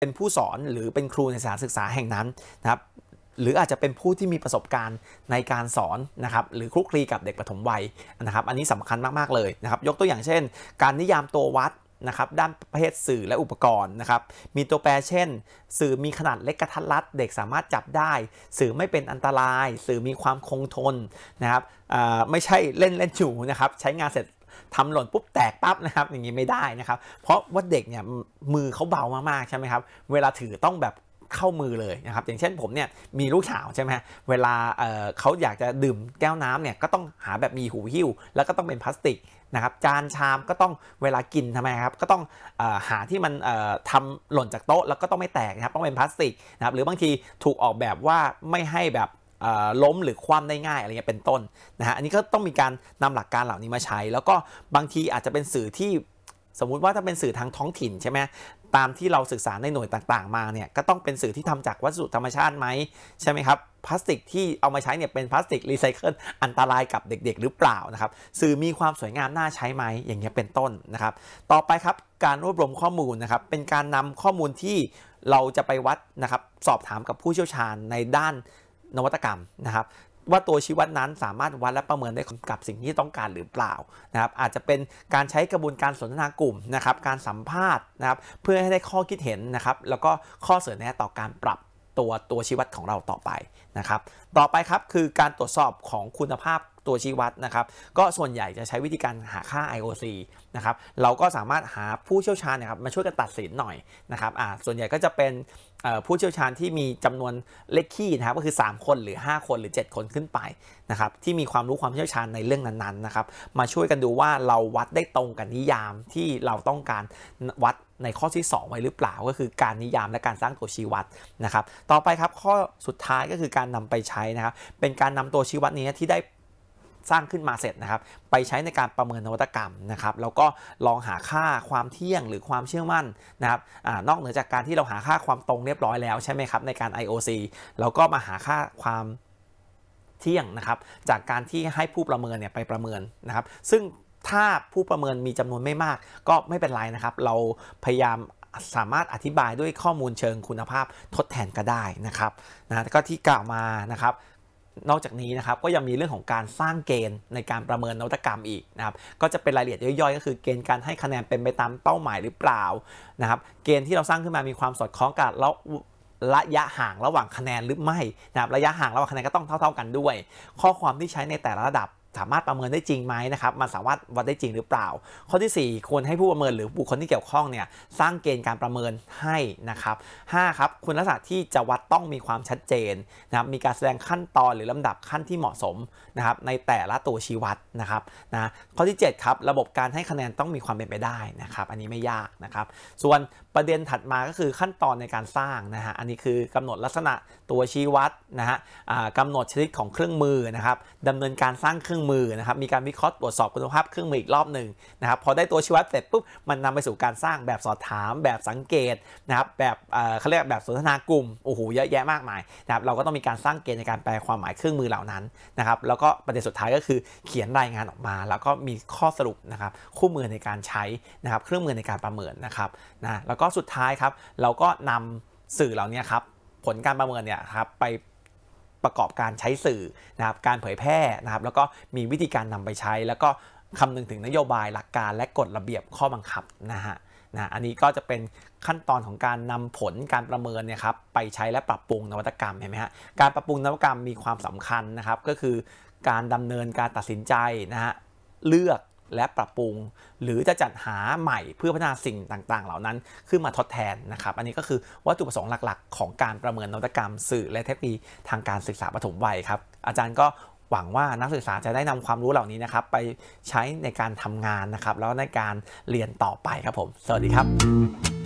เป็นผู้สอนหรือเป็นครูในสถานศึกษาแห่งนั้นนะครับหรืออาจจะเป็นผู้ที่มีประสบการณ์ในการสอนนะครับหรือคลุกคลีกับเด็กปฐมวัยนะครับอันนี้สำคัญมากๆเลยนะครับยกตัวอย่างเช่นการนิยามตัววัดนะครับด้านประเภทสื่อและอุปกรณ์นะครับมีตัวแปรเช่นสื่อมีขนาดเล็กกระทัดรัดเด็กสามารถจับได้สื่อไม่เป็นอันตรายสื่อมีความคงทนนะครับไม่ใช่เล่นอยู่นะครับใช้งานเสร็จทำหล่นปุ๊บแตกปั๊บนะครับอย่างนี้ไม่ได้นะครับเพราะว่าเด็กเนี่ยมือเขาเบามากๆใช่ไหมครับเวลาถือต้องแบบเข้ามือเลยนะครับอย่างเช่นผมเนี่ยมีลูกสาวใช่ไหมเวลาเขาอยากจะดื่มแก้วน้ำเนี่ยก็ต้องหาแบบมีหูหิ้วแล้วก็ต้องเป็นพลาสติกนะครับจานชามก็ต้องเวลากินทำไมครับก็ต้องหาที่มันทำหล่นจากโต๊ะแล้วก็ต้องไม่แตกนะครับต้องเป็นพลาสติกนะครับหรือบางทีถูกออกแบบว่าไม่ให้แบบล้มหรือคว่ำได้ง่ายอะไรเงี้ยเป็นต้นนะฮะอันนี้ก็ต้องมีการนำหลักการเหล่านี้มาใช้แล้วก็บางทีอาจจะเป็นสื่อที่สมมุติว่าถ้าเป็นสื่อทางท้องถิ่นใช่ไหมตามที่เราศึกษาในหน่วยต่างๆมาเนี่ยก็ต้องเป็นสื่อที่ทำจากวัสดุธรรมชาติไหมใช่ไหมครับพลาสติกที่เอามาใช้เนี่ยเป็นพลาสติกรีไซเคิลอันตรายกับเด็กๆหรือเปล่านะครับสื่อมีความสวยงามน่าใช้ไหมอย่างเงี้ยเป็นต้นนะครับต่อไปครับการรวบรวมข้อมูลนะครับเป็นการนำข้อมูลที่เราจะไปวัดนะครับสอบถามกับผู้เชี่ยวชาญในด้านนวัตกรรมนะครับว่าตัวชี้วัดนั้นสามารถวัดและประเมินได้กับสิ่งที่ต้องการหรือเปล่านะครับอาจจะเป็นการใช้กระบวนการสนทนากลุ่มนะครับการสัมภาษณ์นะครับเพื่อให้ได้ข้อคิดเห็นนะครับแล้วก็ข้อเสนอแนะต่อการปรับตัวชี้วัดของเราต่อไปนะครับต่อไปครับคือการตรวจสอบของคุณภาพตัวชี้วัดนะครับก็ส่วนใหญ่จะใช้วิธีการหาค่า IOC นะครับเราก็สามารถหาผู้เชี่ยวชาญนะครับมาช่วยกันตัดสินหน่อยนะครับส่วนใหญ่ก็จะเป็นผู้เชี่ยวชาญที่มีจำนวนเลขคี่นะครับก็คือ3คนหรือ5คนหรือ7คนขึ้นไปนะครับที่มีความรู้ความเชี่ยวชาญในเรื่องนั้นๆนะครับมาช่วยกันดูว่าเราวัดได้ตรงกับนิยามที่เราต้องการวัดในข้อที่2ไว้หรือเปล่าก็คือการนิยามและการสร้างตัวชี้วัดนะครับต่อไปครับข้อสุดท้ายก็คือการนำไปใช้นะครับเป็นการนำตัวชี้วัดนี้ที่ได้สร้างขึ้นมาเสร็จนะครับไปใช้ในการประเมินนวัตกรรมนะครับแล้วก็ลองหาค่าความเที่ยงหรือความเชื่อมั่นนะครับนอกเหนือจากการที่เราหาค่าความตรงเรียบร้อยแล้วใช่ไหมครับในการ IOC เราก็มาหาค่าความเที่ยงนะครับจากการที่ให้ผู้ประเมินเนี่ยไปประเมินนะครับซึ่งถ้าผู้ประเมินมีจำนวนไม่มากก็ไม่เป็นไรนะครับเราพยายามสามารถอธิบายด้วยข้อมูลเชิงคุณภาพทดแทนก็ได้นะครับก็ที่กล่าวมานะครับนอกจากนี้นะครับก็ยังมีเรื่องของการสร้างเกณฑ์ในการประเมินนวัตกรรมอีกนะครับก็จะเป็นรายละเอียดย่อยๆก็คือเกณฑ์การให้คะแนนเป็นไปตามเป้าหมายหรือเปล่านะครับเกณฑ์ที่เราสร้างขึ้นมามีความสอดคล้องกับระยะห่างระหว่างคะแนนหรือไม่นะครับระยะห่างระหว่างคะแนนก็ต้องเท่าๆกันด้วยข้อความที่ใช้ในแต่ละระดับสามารถประเมินได้จริงไหมนะครับมันสามารถวัดได้จริงหรือเปล่าข้อที่4ควรให้ผู้ประเมินหรือบุคคลที่เกี่ยวข้องเนี่ยสร้างเกณฑ์การประเมินให้นะครับ5ครับคุณลักษณะที่จะวัดต้องมีความชัดเจนนะครับมีการแสดงขั้นตอนหรือลำดับขั้นที่เหมาะสมนะครับในแต่ละตัวชี้วัดนะครับข้อที่7ครับระบบการให้คะแนนต้องมีความเป็นไปได้นะครับอันนี้ไม่ยากนะครับส่วนประเด็นถัดมาก็คือขั้นตอนในการสร้างนะฮะอันนี้คือกำหนดลักษณะตัวชี้วัดนะฮะกำหนดชนิดของเครื่องมือนะครับดำเนินการสร้างเครื่องมือนะครับมีการวิเคราะห์ตรวจสอบคุณภาพเครื่องมืออีกรอบหนึ่งนะครับพอได้ตัวชี้วัดเสร็จปุ๊บมันนำไปสู่การสร้างแบบสอบถามแบบสังเกตนะครับแบบเขาเรียกแบบสนทนากลุ่มโอ้โหเยอะแยะมากมายนะครับเราก็ต้องมีการสร้างเกณฑ์ในการแปลความหมายเครื่องมือเหล่านั้นนะครับแล้วก็ประเด็นสุดท้ายก็คือเขียนรายงานออกมาแล้วก็มีข้อสรุปนะครับคู่มือในการใช้นะครับเครื่องมือในการประเมินนะครับแล้วก็สุดท้ายครับเราก็นำสื่อเหล่านี้ครับผลการประเมินเนี่ยครับไปประกอบการใช้สื่อนะครับการเผยแพร่นะครับแล้วก็มีวิธีการนำไปใช้แล้วก็คำนึงถึงนโยบายหลักการและกฎระเบียบข้อบังคับอันนี้ก็จะเป็นขั้นตอนของการนำผลการประเมินเนี่ยครับไปใช้และปรับปรุงนวัตกรรมเห็นไหมฮะการปรับปรุงนวัตกรรมมีความสำคัญนะครับก็คือการดำเนินการตัดสินใจนะฮะเลือกและปรับปรุงหรือจะจัดหาใหม่เพื่อพัฒนาสิ่งต่างๆเหล่านั้นขึ้นมาทดแทนนะครับอันนี้ก็คือวัตถุประสงค์หลักๆของการประเมินนวัตกรรมสื่อและเทคโนโลยีทางการศึกษาปฐมวัยครับอาจารย์ก็หวังว่านักศึกษาจะได้นำความรู้เหล่านี้นะครับไปใช้ในการทำงานนะครับแล้วในการเรียนต่อไปครับผมสวัสดีครับ